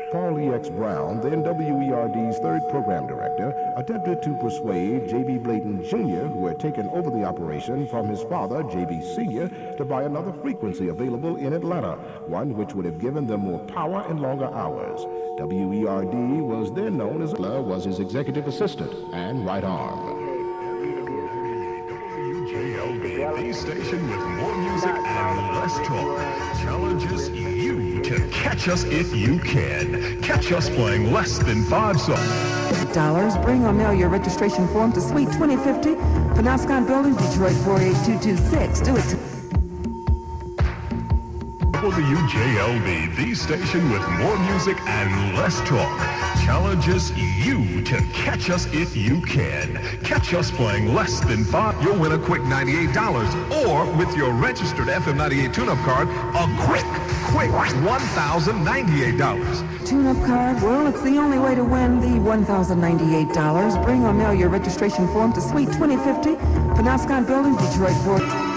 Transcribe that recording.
Paul E. X. Brown, then WERD's third program director, attempted to persuade J.B. Blayton Jr., who had taken over the operation from his father, J.B. Sr., to buy another frequency available in Atlanta, one which would have given them more power and longer hours. WERD was then known as was his executive assistant and right arm. WJLB, the station with more music and less talk, challenges you to catch us if you can. Catch us playing less than 5 songs. Dollars. Bring or mail your registration form to Suite 2050, Penobscot Building, Detroit 48226. Do it. WJLB, the station with more music and less talk, challenges you to catch us if you can. Catch us playing less than 5. You'll win a quick $98, or with your registered FM 98 tune-up card, a quick $1,098. Tune-up card? Well, it's the only way to win the $1,098. Bring or mail your registration form to Suite 2050, Penobscot Building, Detroit 4.